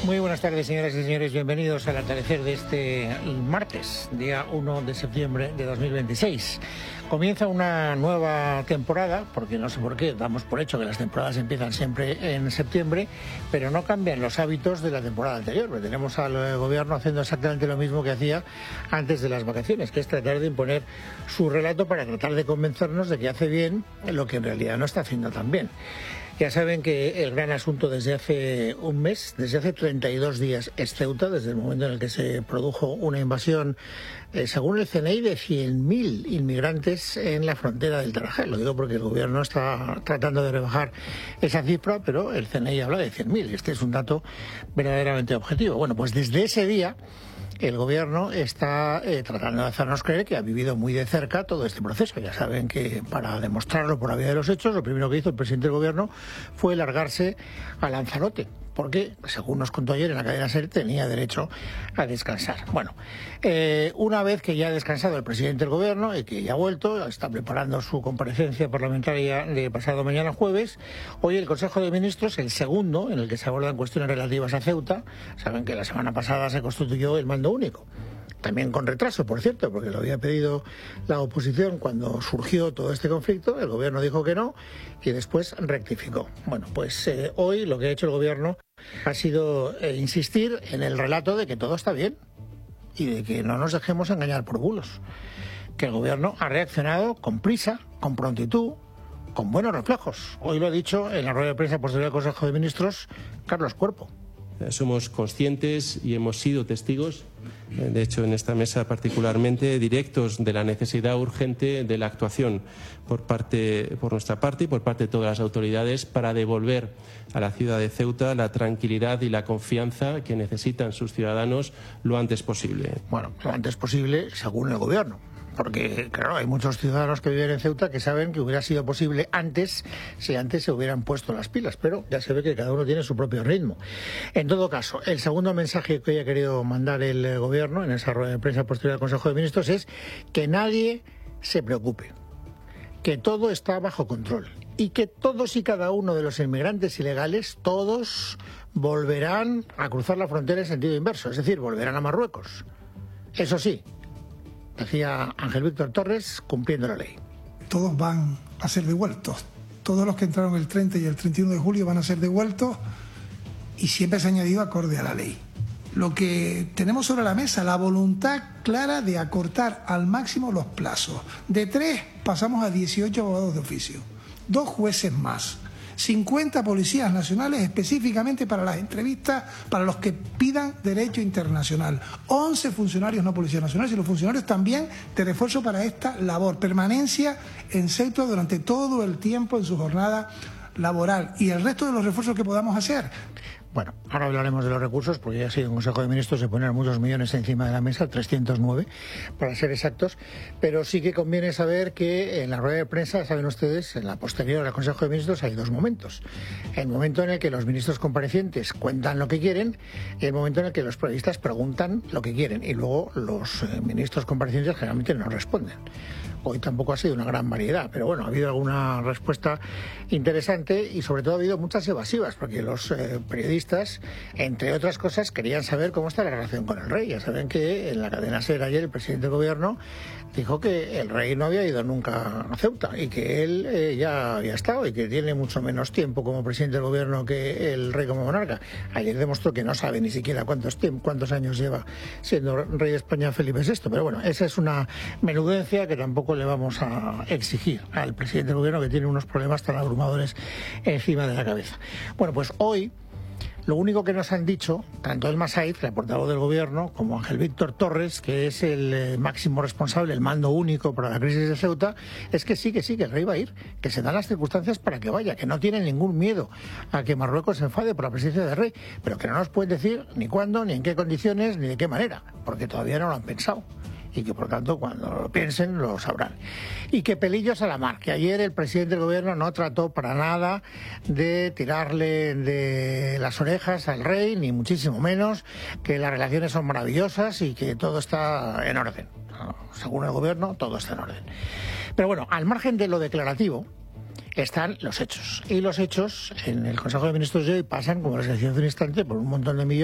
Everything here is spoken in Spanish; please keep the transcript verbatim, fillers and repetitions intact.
Muy buenas tardes, señoras y señores. Bienvenidos al atardecer de este martes, día uno de septiembre de dos mil veintiséis. Comienza una nueva temporada, porque no sé por qué, damos por hecho que las temporadas empiezan siempre en septiembre, pero no cambian los hábitos de la temporada anterior. Porque tenemos al gobierno haciendo exactamente lo mismo que hacía antes de las vacaciones, que es tratar de imponer su relato para tratar de convencernos de que hace bien lo que en realidad no está haciendo tan bien. Ya saben que el gran asunto desde hace un mes, desde hace treinta y dos días, es Ceuta, desde el momento en el que se produjo una invasión, eh, según el C N I, de cien mil inmigrantes en la frontera del Tarajal. Lo digo porque el gobierno está tratando de rebajar esa cifra, pero el C N I habla de cien mil. Este es un dato verdaderamente objetivo. Bueno, pues desde ese día el gobierno está eh, tratando de hacernos creer que ha vivido muy de cerca todo este proceso. Ya saben que para demostrarlo por la vía de los hechos, lo primero que hizo el presidente del gobierno fue largarse a Lanzarote, porque, según nos contó ayer en la cadena SER, tenía derecho a descansar. Bueno, eh, una vez que ya ha descansado el presidente del gobierno y que ya ha vuelto, está preparando su comparecencia parlamentaria de pasado mañana jueves, hoy el Consejo de Ministros, el segundo, en el que se abordan cuestiones relativas a Ceuta. Saben que la semana pasada se constituyó el mando único. También con retraso, por cierto, porque lo había pedido la oposición cuando surgió todo este conflicto. El gobierno dijo que no y después rectificó. Bueno, pues eh, hoy lo que ha hecho el gobierno ha sido eh, insistir en el relato de que todo está bien y de que no nos dejemos engañar por bulos. Que el gobierno ha reaccionado con prisa, con prontitud, con buenos reflejos. Hoy lo ha dicho en la rueda de prensa posterior al Consejo de Ministros Carlos Cuerpo. Somos conscientes y hemos sido testigos, de hecho en esta mesa particularmente, directos de la necesidad urgente de la actuación por parte, por nuestra parte y por parte de todas las autoridades para devolver a la ciudad de Ceuta la tranquilidad y la confianza que necesitan sus ciudadanos lo antes posible. Bueno, lo antes posible según el gobierno. Porque, claro, hay muchos ciudadanos que viven en Ceuta que saben que hubiera sido posible antes, si antes se hubieran puesto las pilas, pero ya se ve que cada uno tiene su propio ritmo. En todo caso, el segundo mensaje que haya querido mandar el gobierno en esa rueda de prensa posterior al Consejo de Ministros es que nadie se preocupe, que todo está bajo control y que todos y cada uno de los inmigrantes ilegales, todos volverán a cruzar la frontera en sentido inverso, es decir, volverán a Marruecos. Eso sí, decía Ángel Víctor Torres, cumpliendo la ley. Todos van a ser devueltos. Todos los que entraron el treinta y el treinta y uno de julio van a ser devueltos y siempre se ha añadido acorde a la ley. Lo que tenemos sobre la mesa, la voluntad clara de acortar al máximo los plazos. De tres pasamos a dieciocho abogados de oficio, dos jueces más, cincuenta policías nacionales específicamente para las entrevistas para los que pidan derecho internacional, once funcionarios no policías nacionales y los funcionarios también de refuerzo para esta labor, permanencia en Ceuta durante todo el tiempo en su jornada laboral y el resto de los refuerzos que podamos hacer. Bueno, ahora hablaremos de los recursos, porque ya ha sido un Consejo de Ministros de poner muchos millones encima de la mesa, trescientos nueve para ser exactos, pero sí que conviene saber que en la rueda de prensa, saben ustedes, en la posterior al Consejo de Ministros hay dos momentos. El momento en el que los ministros comparecientes cuentan lo que quieren y el momento en el que los periodistas preguntan lo que quieren y luego los eh, ministros comparecientes generalmente no responden. Hoy tampoco ha sido una gran variedad, pero bueno, ha habido alguna respuesta interesante y sobre todo ha habido muchas evasivas, porque los eh, periodistas, entre otras cosas, querían saber cómo está la relación con el rey. Ya saben que en la cadena SER ayer el presidente del gobierno dijo que el rey no había ido nunca a Ceuta y que él eh, ya había estado y que tiene mucho menos tiempo como presidente del gobierno que el rey como monarca. Ayer demostró que no sabe ni siquiera cuántos, cuántos años lleva siendo rey de España Felipe sexto, pero bueno, esa es una menudencia que tampoco le vamos a exigir al presidente del gobierno, que tiene unos problemas tan abrumadores encima de la cabeza. Bueno, pues hoy lo único que nos han dicho, tanto el Masaiz, el portavoz del gobierno, como Ángel Víctor Torres, que es el eh, máximo responsable, el mando único para la crisis de Ceuta, es que sí, que sí, que el rey va a ir, que se dan las circunstancias para que vaya, que no tienen ningún miedo a que Marruecos se enfade por la presencia del rey, pero que no nos pueden decir ni cuándo, ni en qué condiciones, ni de qué manera, porque todavía no lo han pensado. Y que por tanto cuando lo piensen lo sabrán. Y que pelillos a la mar, que ayer el presidente del gobierno no trató para nada de tirarle de las orejas al rey, ni muchísimo menos, que las relaciones son maravillosas y que todo está en orden. Según el gobierno, todo está en orden. Pero bueno, al margen de lo declarativo, están los hechos. Y los hechos en el Consejo de Ministros de hoy pasan, como les decía hace un instante, por un montón de millones